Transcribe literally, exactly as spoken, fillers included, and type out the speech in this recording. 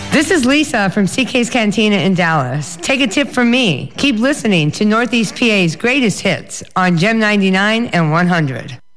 This is Lisa from C K's Cantina in Dallas. Take a tip from me. Keep listening to Northeast P A's greatest hits on Gem ninety-nine and one hundred.